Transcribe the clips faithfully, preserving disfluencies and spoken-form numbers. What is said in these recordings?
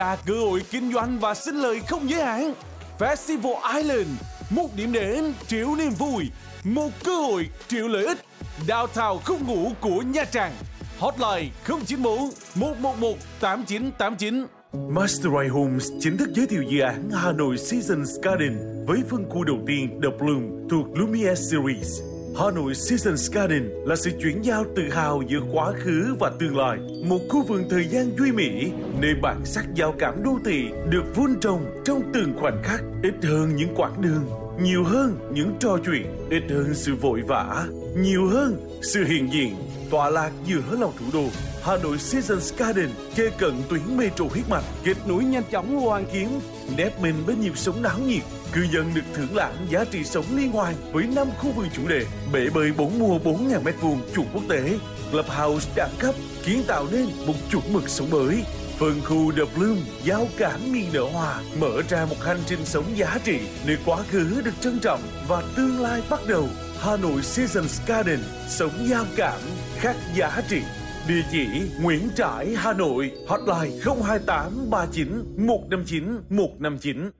là cơ hội kinh doanh và sinh lời không giới hạn. Festival Island, một điểm đến triệu niềm vui, một cơ hội triệu lợi ích. Downtown không ngủ của Nha Trang. Hotline không chín bốn một một một tám chín tám chín. Mastery Homes chính thức giới thiệu dự án Hà Nội Seasons Garden với phân khu đầu tiên The Bloom thuộc Lumiere Series. Hà Nội Seasons Garden là sự chuyển giao tự hào giữa quá khứ và tương lai. Một khu vườn thời gian duy mỹ, nơi bản sắc giao cảm đô thị được vun trồng trong từng khoảnh khắc, ít hơn những quãng đường, nhiều hơn những trò chuyện, ít hơn sự vội vã, nhiều hơn sự hiện diện. Tọa lạc giữa lòng thủ đô, Hà Nội Seasons Garden kề cận tuyến metro huyết mạch, kết nối nhanh chóng Hoàn Kiếm, nép mình bên nhịp sống náo nhiệt. Cư dân được thưởng lãm giá trị sống liên hoàn với năm khu vườn chủ đề, bể bơi bốn mùa bốn nghìn mét vuông chuẩn quốc tế, clubhouse đẳng cấp, kiến tạo nên một chuẩn mực sống mới. Phân khu The Bloom, giao cảm miền nở hòa, mở ra một hành trình sống giá trị, nơi quá khứ được trân trọng và tương lai bắt đầu. Hà Nội Seasons Garden, sống giao cảm, khắc giá trị. Địa chỉ Nguyễn Trãi, Hà Nội, hotline không hai tám ba chín một năm chín một năm chín.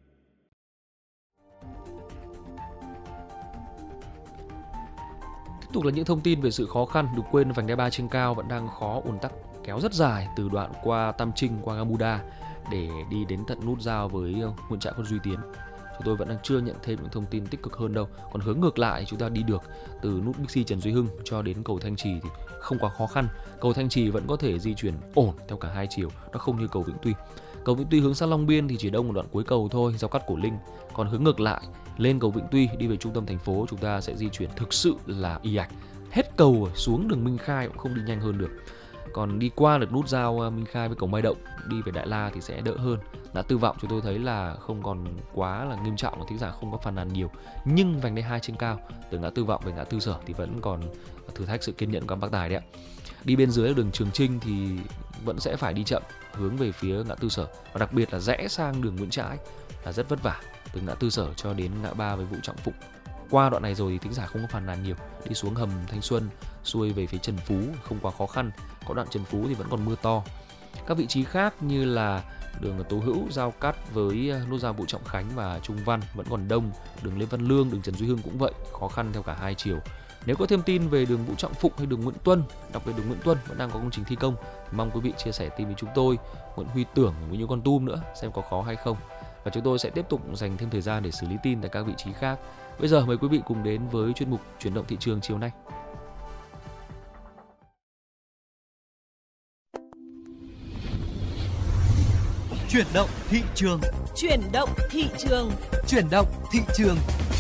Tiếp tục là những thông tin về sự khó khăn. Đừng quên vành đai ba trên cao vẫn đang khó, ùn tắc kéo rất dài từ đoạn qua Tam Trinh, qua Gamuda để đi đến tận nút giao với Nguyễn Trãi, Khuất Duy Tiến. Chúng tôi vẫn đang chưa nhận thêm những thông tin tích cực hơn đâu. Còn hướng ngược lại, chúng ta đi được từ nút Bixi Trần Duy Hưng cho đến cầu Thanh Trì thì không quá khó khăn. Cầu Thanh Trì vẫn có thể di chuyển ổn theo cả hai chiều, nó không như cầu Vĩnh Tuy. Cầu Vĩnh Tuy hướng sang Long Biên thì chỉ đông một đoạn cuối cầu thôi, giao cắt Cổ Linh. Còn hướng ngược lại, lên cầu Vĩnh Tuy đi về trung tâm thành phố, chúng ta sẽ di chuyển thực sự là ì ạch. Hết cầu xuống đường Minh Khai cũng không đi nhanh hơn được. Còn đi qua được nút giao Minh Khai với cầu Mai Động, đi về Đại La thì sẽ đỡ hơn. Ngã Tư Vọng chúng tôi thấy là không còn quá là nghiêm trọng, thính giả không có phàn nàn nhiều. Nhưng vành đai hai trên cao từ Ngã Tư Vọng về Ngã Tư Sở thì vẫn còn thử thách sự kiên nhẫn của bác Tài đấy ạ. Đi bên dưới đường Trường Trinh thì vẫn sẽ phải đi chậm hướng về phía Ngã Tư Sở, và đặc biệt là rẽ sang đường Nguyễn Trãi là rất vất vả từ Ngã Tư Sở cho đến ngã ba với Vũ Trọng Phụng. Qua đoạn này rồi thì thính giả không có phàn nàn nhiều. Đi xuống hầm Thanh Xuân xuôi về phía Trần Phú không quá khó khăn. Có đoạn Trần Phú thì vẫn còn mưa to. Các vị trí khác như là đường Tố Hữu giao cắt với nút giao Vũ Trọng Khánh và Trung Văn vẫn còn đông. Đường Lê Văn Lương, đường Trần Duy Hưng cũng vậy, khó khăn theo cả hai chiều. Nếu có thêm tin về đường Vũ Trọng Phụng hay đường Nguyễn Tuân, đặc biệt đường Nguyễn Tuân vẫn đang có công trình thi công, mong quý vị chia sẻ tin với chúng tôi. Nguyễn Huy Tưởng với những con tum nữa xem có khó hay không. Và chúng tôi sẽ tiếp tục dành thêm thời gian để xử lý tin tại các vị trí khác. Bây giờ mời quý vị cùng đến với chuyên mục Chuyển động thị trường chiều nay. Chuyển động thị trường. Chuyển động thị trường. Chuyển động thị trường.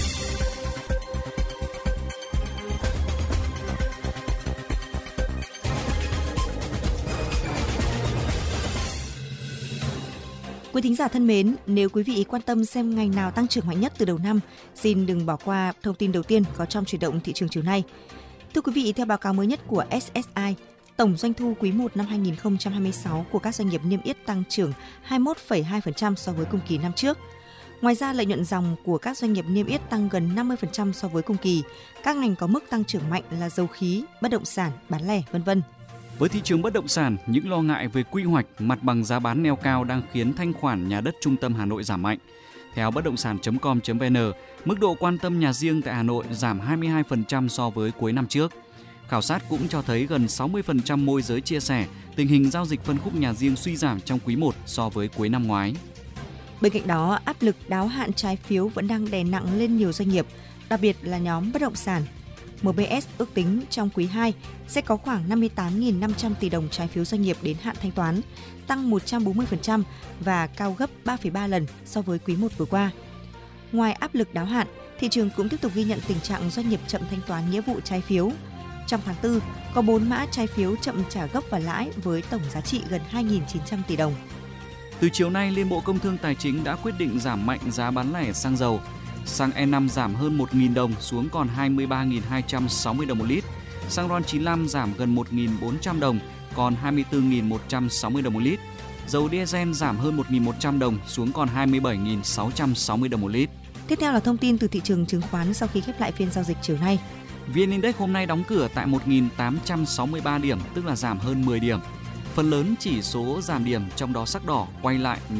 Quý thính giả thân mến, nếu quý vị quan tâm xem ngành nào tăng trưởng mạnh nhất từ đầu năm, xin đừng bỏ qua thông tin đầu tiên có trong Chuyển động thị trường chiều nay. Thưa quý vị, theo báo cáo mới nhất của ét ét i, tổng doanh thu quý một năm hai không hai sáu của các doanh nghiệp niêm yết tăng trưởng hai mươi mốt phẩy hai phần trăm so với cùng kỳ năm trước. Ngoài ra, lợi nhuận ròng của các doanh nghiệp niêm yết tăng gần năm mươi phần trăm so với cùng kỳ. Các ngành có mức tăng trưởng mạnh là dầu khí, bất động sản, bán lẻ, vân vân. Với thị trường bất động sản, những lo ngại về quy hoạch, mặt bằng giá bán neo cao đang khiến thanh khoản nhà đất trung tâm Hà Nội giảm mạnh. Theo bất động sản chấm com chấm vn, mức độ quan tâm nhà riêng tại Hà Nội giảm hai mươi hai phần trăm so với cuối năm trước. Khảo sát cũng cho thấy gần sáu mươi phần trăm môi giới chia sẻ tình hình giao dịch phân khúc nhà riêng suy giảm trong quý một so với cuối năm ngoái. Bên cạnh đó, áp lực đáo hạn trái phiếu vẫn đang đè nặng lên nhiều doanh nghiệp, đặc biệt là nhóm bất động sản. em bê ét ước tính trong quý hai sẽ có khoảng năm mươi tám nghìn năm trăm tỷ đồng trái phiếu doanh nghiệp đến hạn thanh toán, tăng một trăm bốn mươi phần trăm và cao gấp ba phẩy ba lần so với quý một vừa qua. Ngoài áp lực đáo hạn, thị trường cũng tiếp tục ghi nhận tình trạng doanh nghiệp chậm thanh toán nghĩa vụ trái phiếu. Trong tháng tư, có bốn mã trái phiếu chậm trả gốc và lãi với tổng giá trị gần hai nghìn chín trăm tỷ đồng. Từ chiều nay, Liên Bộ Công Thương Tài chính đã quyết định giảm mạnh giá bán lẻ xăng dầu. Xăng E năm giảm hơn một nghìn đồng xuống còn hai mươi ba nghìn hai trăm sáu mươi đồng một lít. Xăng RON chín mươi lăm giảm gần một nghìn bốn trăm đồng, còn hai mươi tư nghìn một trăm sáu mươi đồng một lít. Dầu diesel giảm hơn một nghìn một trăm đồng xuống còn hai mươi bảy nghìn sáu trăm sáu mươi đồng một lít. Tiếp theo là thông tin từ thị trường chứng khoán sau khi khép lại phiên giao dịch chiều nay. vê en Index hôm nay đóng cửa tại một nghìn tám trăm sáu mươi ba điểm, tức là giảm hơn mười điểm. Phần lớn chỉ số giảm điểm, trong đó sắc đỏ quay lại